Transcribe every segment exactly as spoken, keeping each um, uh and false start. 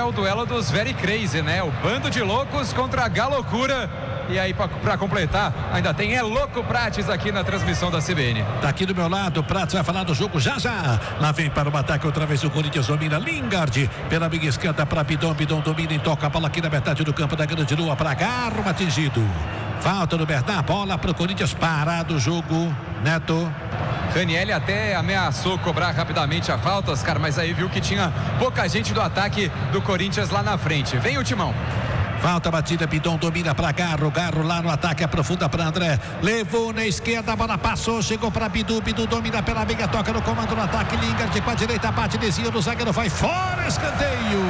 o duelo dos Very Crazy, né? O bando de loucos contra a galocura. E aí, para completar, ainda tem É Louco Prates aqui na transmissão da C B N. Tá aqui do meu lado, Prates vai falar do jogo já já. Lá vem para o ataque outra vez o Corinthians, domina Lingard. Pela amiga esquerda para Bidon, Bidon domina e toca a bola aqui na metade do campo da Grande Lua para Garro, atingido. Falta no Bernard, bola para o Corinthians, parado o jogo. Neto. Ranieri até ameaçou cobrar rapidamente a falta, Oscar, mas aí viu que tinha pouca gente do ataque do Corinthians lá na frente. Vem o Timão. Falta batida, Bidon domina para Garro, Garro lá no ataque, aprofunda para André, levou na esquerda, a bola passou, chegou para Bidu, Bidu domina pela meia, toca no comando no ataque, Lingard com a direita, bate, desvio do zagueiro, vai fora, escanteio.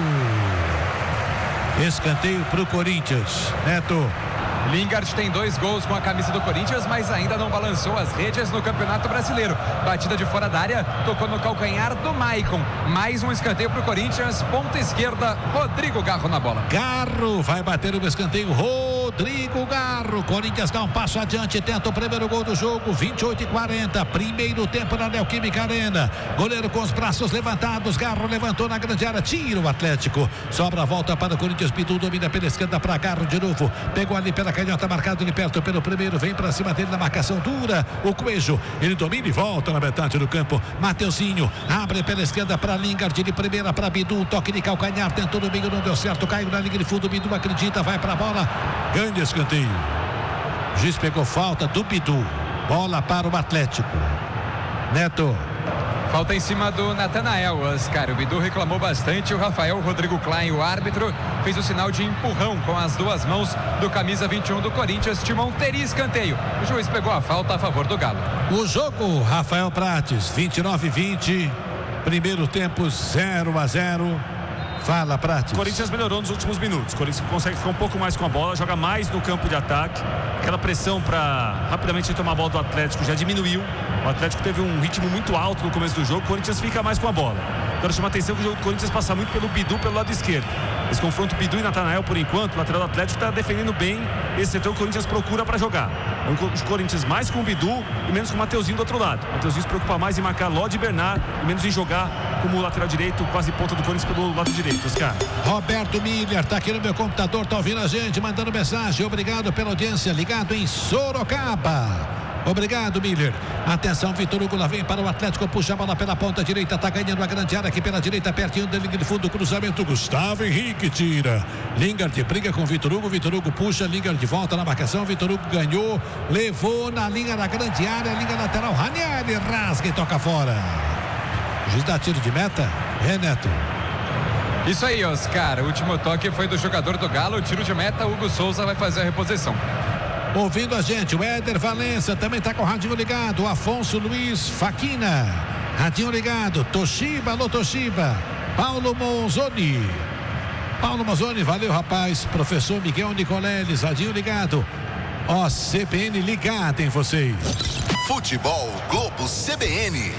Escanteio para o Corinthians. Neto. Lingard tem dois gols com a camisa do Corinthians, mas ainda não balançou as redes no Campeonato Brasileiro. Batida de fora da área, tocou no calcanhar do Maicon. Mais um escanteio para o Corinthians, ponta esquerda, Rodrigo Garro na bola. Garro vai bater o escanteio, Rodrigo Garro. Corinthians dá um passo adiante, tenta o primeiro gol do jogo, vinte e oito e quarenta, primeiro tempo na Neoquímica Arena. Goleiro com os braços levantados, Garro levantou na grande área, tira o Atlético. Sobra a volta para o Corinthians, Bidu domina pela esquerda para Garro de novo. Pegou ali pela canhota, marcado de perto pelo primeiro, vem para cima dele na marcação dura, o Coelho, ele domina e volta na metade do campo. Mateuzinho abre pela esquerda para Lingard, de primeira para Bidu, toque de calcanhar, tentou no meio, não deu certo, caiu na linha de fundo, Bidu acredita, vai para a bola, ganha escanteio. Giz pegou falta do Bidu, bola para o Atlético. Neto. Falta em cima do Natanael, Oscar. O Bidu reclamou bastante. O Rafael Rodrigo Klein, o árbitro, fez o sinal de empurrão com as duas mãos do camisa vinte e um do Corinthians. Timão teria escanteio. O juiz pegou a falta a favor do Galo. O jogo, Rafael Prates, vinte e nove a vinte. Primeiro tempo, zero a zero. Fala, Prates. O Corinthians melhorou nos últimos minutos. O Corinthians consegue ficar um pouco mais com a bola, joga mais no campo de ataque. Aquela pressão para rapidamente tomar a bola do Atlético já diminuiu. O Atlético teve um ritmo muito alto no começo do jogo. O Corinthians fica mais com a bola. Quero chamar a atenção que o jogo do Corinthians passa muito pelo Bidu pelo lado esquerdo. Esse confronto Bidu e Natanael, por enquanto, o lateral do Atlético está defendendo bem esse setor que o Corinthians procura para jogar. O Corinthians mais com o Bidu e menos com o Mateuzinho do outro lado. O Mateuzinho se preocupa mais em marcar Lodi e Bernard e menos em jogar como o lateral direito, quase ponta do Corinthians pelo lado direito, Oscar. Roberto Miller está aqui no meu computador, está ouvindo a gente, mandando mensagem. Obrigado pela audiência, ligado em Sorocaba. Obrigado, Miller. Atenção, Vitor Hugo lá vem para o Atlético, puxa a bola pela ponta direita, tá ganhando a grande área aqui pela direita, pertinho da linha de fundo, cruzamento, Gustavo Henrique tira. Lingard briga com Vitor Hugo, Vitor Hugo puxa, Lingard volta na marcação, Vitor Hugo ganhou, levou na linha da grande área, linha lateral, Ranieri rasga e toca fora. O juiz dá tiro de meta, é, Neto. Isso aí, Oscar. O último toque foi do jogador do Galo, o tiro de meta, Hugo Souza vai fazer a reposição. Ouvindo a gente, o Éder Valença também está com o radinho ligado, o Afonso Luiz Faquina, radinho ligado, Toshiba, alô Toshiba, Paulo Monzoni, Paulo Monzoni, valeu rapaz, professor Miguel Nicoleles, radinho ligado, ó, C B N ligado em vocês. Futebol Globo C B N.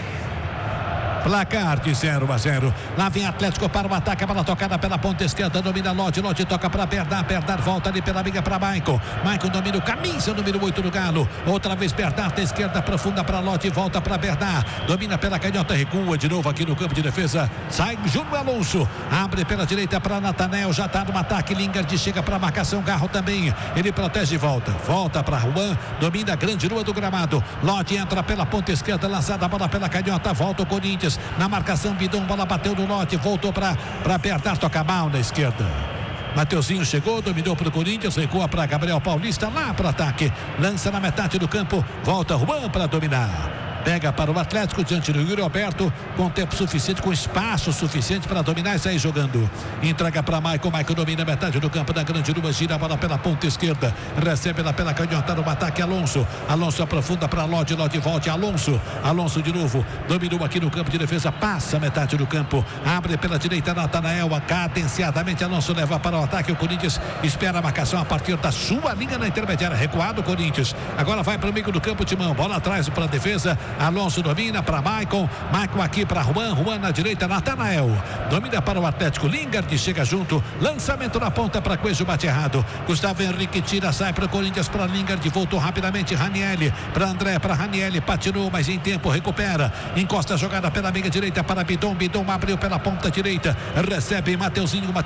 Placar de zero a zero. Lá vem Atlético para o ataque. A bola tocada pela ponta esquerda. Domina Lodi. Lodi toca para Bernard. Bernard volta ali pela amiga para Maicon. Maicon domina o camisa número oito do Galo. Outra vez Bernard da esquerda. Profunda para Lodi. Volta para Bernard. Domina pela canhota. Recua de novo aqui no campo de defesa. Sai Júnior Alonso. Abre pela direita para Natanael. Já está no ataque. Lingard chega para a marcação. Garro também. Ele protege e volta. Volta para Juan. Domina a grande lua do gramado. Lodi entra pela ponta esquerda. Lançada a bola pela canhota. Volta o Corinthians. Na marcação, Bidon, bola bateu no lote, voltou para Bernard, toca mal na esquerda. Mateuzinho chegou, dominou para o Corinthians, recua para Gabriel Paulista, lá para o ataque, lança na metade do campo, volta Juan para dominar. Pega para o Atlético diante do Yuri Alberto, com tempo suficiente, com espaço suficiente para dominar e sair jogando. Entrega para Maicon, Maicon domina metade do campo da grande lua, gira a bola pela ponta esquerda, recebe ela pela canhota no ataque, Alonso. Alonso aprofunda para Lodi, Lodi volta, Alonso. Alonso de novo, dominou aqui no campo de defesa, passa metade do campo, abre pela direita, Natanael, cadenciadamente, Alonso leva para o ataque, o Corinthians espera a marcação a partir da sua linha na intermediária, recuado o Corinthians. Agora vai para o meio do campo, Timão, bola atrás para a defesa. Alonso domina para Maicon, Maicon aqui para Juan, Juan na direita, Natanael domina para o Atlético, Lingard chega junto, lançamento na ponta para Coelho, bate errado, Gustavo Henrique tira, sai para o Corinthians, para Lingard, voltou rapidamente, Ranieri, para André, para Ranieri, patinou, mas em tempo, recupera, encosta a jogada pela meia direita para Bidon, Bidon abriu pela ponta direita, recebe Mateuzinho,